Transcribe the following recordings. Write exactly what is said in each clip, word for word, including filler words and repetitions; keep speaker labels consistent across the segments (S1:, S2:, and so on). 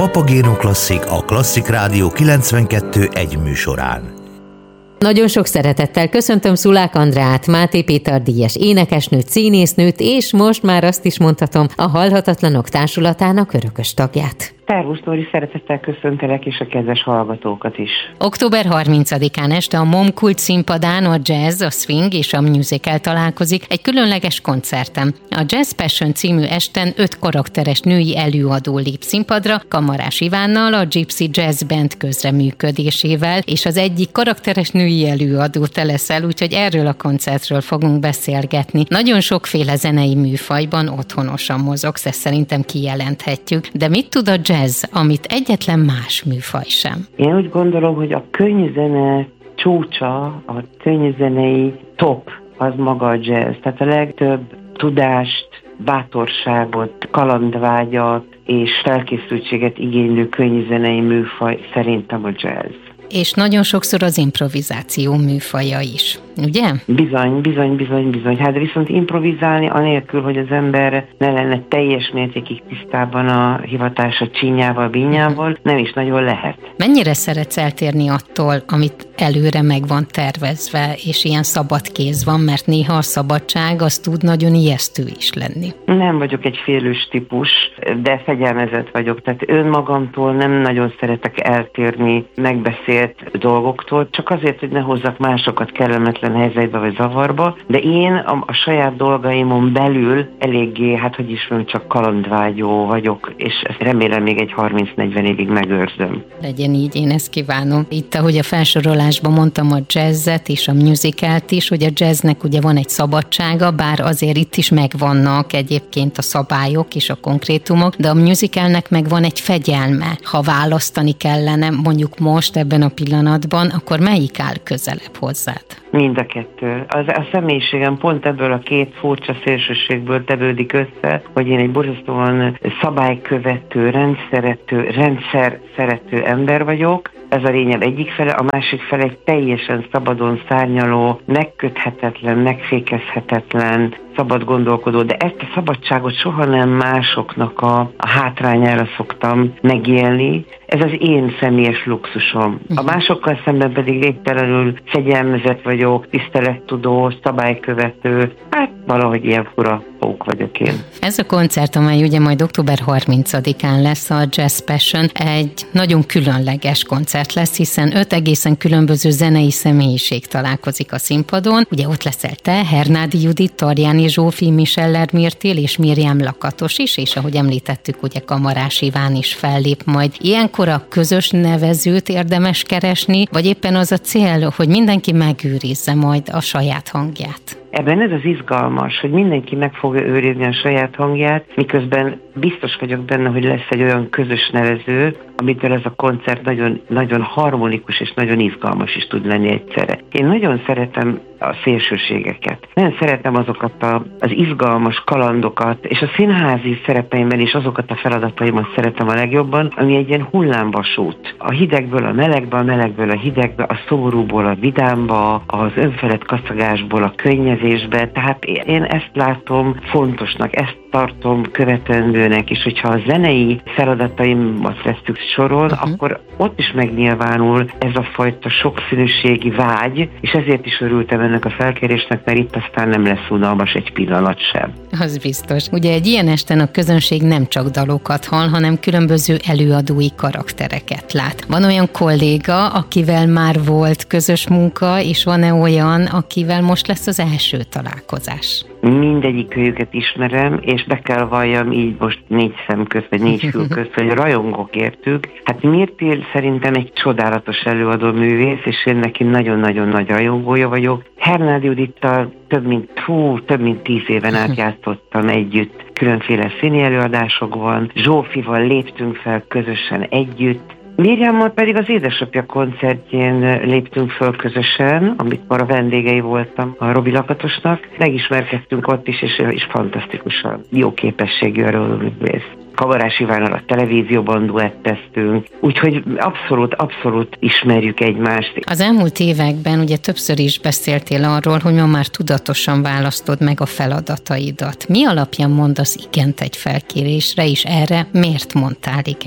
S1: Papagéno Klasszik a Klasszik Rádió kilencvenkettő egy műsorán.
S2: Nagyon sok szeretettel köszöntöm Szulák Andrát, Máté Péter díjas énekesnőt, színésznőt, és most már azt is mondhatom, a Halhatatlanok Társulatának örökös tagját.
S3: Szervusz, Nóri, szeretettel köszöntelek, és a kedves hallgatókat is.
S2: október harmincadikán este a Momkult színpadán a jazz, a swing és a musical találkozik egy különleges koncerten. A Jazz Passion című esten öt karakteres női előadó lép színpadra, Kamarás Ivánnal, a Gypsy Jazz Band közreműködésével, és az egyik karakteres női előadó te leszel, úgyhogy erről a koncertről fogunk beszélgetni. Nagyon sokféle zenei műfajban otthonosan mozogsz, ezt szerintem kijelenthetjük, de mit tud a jazz, amit egyetlen más műfaj sem?
S3: Én úgy gondolom, hogy a könnyűzene csúcsa, a könnyűzenei top az maga a jazz. Tehát a legtöbb tudást, bátorságot, kalandvágyat és felkészültséget igénylő könnyűzenei műfaj szerintem a jazz.
S2: És nagyon sokszor az improvizáció műfaja is, ugye?
S3: Bizony, bizony, bizony, bizony. Hát viszont improvizálni anélkül, hogy az ember ne lenne teljes mértékig tisztában a hivatása csínyával, bínyával, nem is nagyon lehet.
S2: Mennyire szeretsz eltérni attól, amit előre meg van tervezve, és ilyen szabad kéz van, mert néha a szabadság az tud nagyon ijesztő is lenni.
S3: Nem vagyok egy félős típus, de fegyelmezett vagyok. Tehát önmagamtól nem nagyon szeretek eltérni, megbeszélni dolgoktól, csak azért, hogy ne hozzak másokat kellemetlen helyzetbe vagy zavarba, de én a, a saját dolgaimon belül eléggé, hát hogy is mondjam, csak kalandvágyó vagyok, és ezt remélem még egy harminc-negyven évig megőrzöm.
S2: Legyen így, én ezt kívánom. Itt, ahogy a felsorolásban mondtam a jazzet és a musicalt is, hogy a jazznek ugye van egy szabadsága, bár azért itt is megvannak egyébként a szabályok és a konkrétumok, de a musicalnek meg van egy fegyelme. Ha választani kellene, mondjuk most ebben a pillanatban, akkor melyik áll közelebb hozzád?
S3: Mind a kettő. Az, a személyiségem pont ebből a két furcsa szélsőségből tevődik össze, hogy én egy borzasztóan szabálykövető, rendszerető, rendszer szerető ember vagyok. Ez a lényem egyik fele, a másik fele egy teljesen szabadon szárnyaló, megköthetetlen, megfékezhetetlen, szabad gondolkodó, de ezt a szabadságot soha nem másoknak a, a hátrányára szoktam megélni. Ez az én személyes luxusom. A másokkal szemben pedig végtelenül fegyelmezett vagyok, tisztelettudó, szabálykövető, hát valahogy ilyen fura pók vagyok én.
S2: Ez a koncert, amely ugye majd október harmincadikán lesz, a Jazz Passion, egy nagyon különleges koncert lesz, hiszen öt egészen különböző zenei személyiség találkozik a színpadon. Ugye ott leszel te, Hernádi Judit, Tarjáni Zsófi, Micheller Mirtil és Miriam Lakatos is, és ahogy említettük, ugye Kamarás Iván is fellép majd. Ilyenkor a közös nevezőt érdemes keresni, vagy éppen az a cél, hogy mindenki megőrizze majd a saját hangját?
S3: Ebben ez az izgalmas, hogy mindenki meg fogja őrizni a saját hangját, miközben biztos vagyok benne, hogy lesz egy olyan közös nevező, amitől ez a koncert nagyon, nagyon harmonikus és nagyon izgalmas is tud lenni egyszerre. Én nagyon szeretem a szélsőségeket. Nagyon szeretem azokat a, az izgalmas kalandokat, és a színházi szerepeimben is azokat a feladataimat szeretem a legjobban, ami egy ilyen hullámvasút. A hidegből a melegbe, a melegből a hidegbe, a szomorúból a vidámba, az önfelett kacagásból a könnyezésbe. Tehát én ezt látom fontosnak, ezt tartom követendőnek, és hogyha a zenei feladataimat vesztük soron, uh-huh. akkor ott is megnyilvánul ez a fajta sokszínűségi vágy, és ezért is örültem ennek a felkérésnek, mert itt aztán nem lesz unalmas egy pillanat sem.
S2: Az biztos. Ugye egy ilyen esten a közönség nem csak dalokat hall, hanem különböző előadói karaktereket lát. Van olyan kolléga, akivel már volt közös munka, és van-e olyan, akivel most lesz az első találkozás?
S3: Mindegyik kölyüket ismerem, és be kell valljam így most négy szem közt, vagy négy fül közt, hogy rajongok értük. Hát Mirtil szerintem egy csodálatos előadó művész, és én neki nagyon-nagyon nagy rajongója vagyok. Hernádi Judittal több mint, hú, több mint tíz éven át játszottam együtt különféle színi előadásokban. Zsófival léptünk fel közösen együtt. Miriammal pedig az édesapja koncertjén léptünk föl közösen, amikor a vendégei voltam a Robi Lakatosnak. Megismerkedtünk ott is, és, és fantasztikusan jó képességű előadóművész. Kamarás Ivánnal a televízióban duetteztünk, úgyhogy abszolút, abszolút ismerjük egymást.
S2: Az elmúlt években ugye többször is beszéltél arról, hogy ma már tudatosan választod meg a feladataidat. Mi alapján mondasz igent egy felkérésre, és erre miért mondtál igent?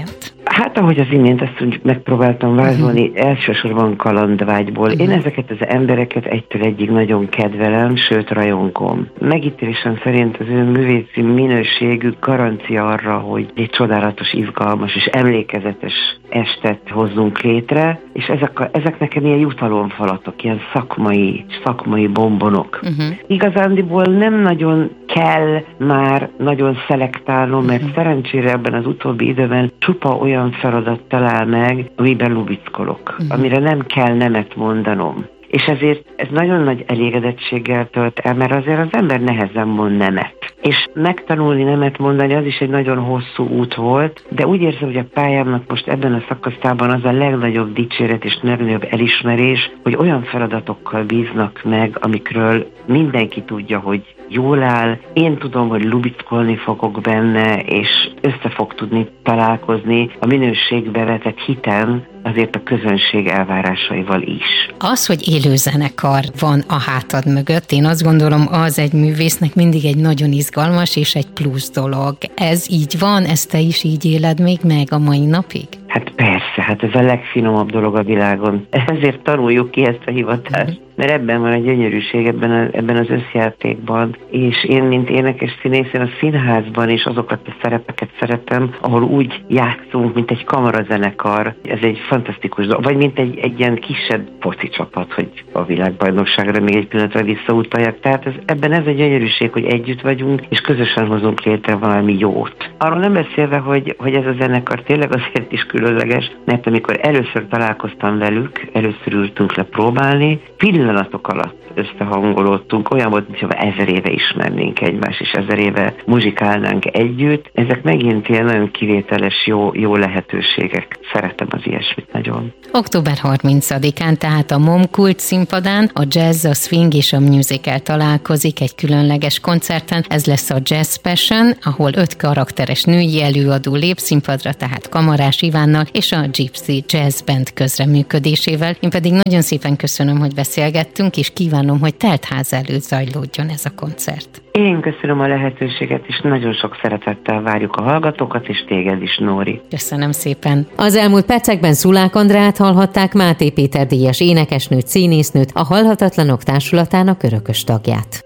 S3: Hát ahogy az imént ezt úgy megpróbáltam vázolni, uh-huh. elsősorban kalandvágyból. Uh-huh. Én ezeket az embereket egytől egyig nagyon kedvelem, sőt rajongom. Megítélésem szerint az ő művészi minőségük garancia arra, hogy egy csodálatos, izgalmas és emlékezetes estet hozzunk létre, és ezek, a, ezek nekem ilyen jutalomfalatok, ilyen szakmai, szakmai bombonok. Uh-huh. Igazándiból nem nagyon kell már nagyon szelektálnom, mert uh-huh. szerencsére ebben az utóbbi időben csupa olyan feladat talál meg, amiben lubickolok, uh-huh. amire nem kell nemet mondanom. És ezért ez nagyon nagy elégedettséggel tölt el, mert azért az ember nehezen mond nemet. És megtanulni nemet mondani, az is egy nagyon hosszú út volt, de úgy érzem, hogy a pályámnak most ebben a szakaszában az a legnagyobb dicséret és legnagyobb elismerés, hogy olyan feladatokkal bíznak meg, amikről mindenki tudja, hogy jól áll. Én tudom, hogy lubickolni fogok benne, és össze fog tudni találkozni a minőségbe vetett hitem azért a közönség elvárásaival is.
S2: Az, hogy élő zenekar van a hátad mögött, én azt gondolom, az egy művésznek mindig egy nagyon izgalmas és egy plusz dolog. Ez így van? Ezt te is így éled még meg a mai napig?
S3: Hát persze, hát ez a legfinomabb dolog a világon. Ezért tanuljuk ki ezt a hivatást. Mert ebben van egy gyönyörűség, ebben, a, ebben az összjátékban, és én, mint énekes színész, én a színházban is azokat a szerepeket szeretem, ahol úgy játszunk, mint egy kamarazenekar. Ez egy fantasztikus dolog, vagy mint egy, egy ilyen kisebb foci csapat, hogy a világbajnokságra még egy pillanatra visszautaljak. Tehát ez, ebben ez egy gyönyörűség, hogy együtt vagyunk, és közösen hozunk létre valami jót. Arról nem beszélve, hogy, hogy ez a zenekar tényleg azért is különleges, mert amikor először találkoztam velük, először ültünk le próbálni, pillanatok alatt összehangolódtunk, olyan volt, mintha ezer éve ismernénk egymást, és ezer éve muzsikálnánk együtt. Ezek megint ilyen nagyon kivételes, jó, jó lehetőségek. Szeretem az ilyesmit nagyon.
S2: október harmincadikán, tehát a MOM Kult színpadán a jazz, a swing és a musical találkozik egy különleges koncerten. Ez lesz a Jazz Passion, ahol öt karakteres női előadó lép színpadra, tehát Kamarás Ivánnal és a Gypsy Jazz Band közreműködésével. Én pedig nagyon szépen köszönöm, hogy beszélgettünk, és kívánom, hogy teltház előtt zajlódjon ez a koncert.
S3: Én köszönöm a lehetőséget, és nagyon sok szeretettel várjuk a hallgatókat, és téged is, Nóri.
S2: Köszönöm szépen. Az elmúlt percekben Szulák Andrát hallhatták, Máté Péter díjas énekesnőt, színésznőt, a Halhatatlanok Társulatának örökös tagját.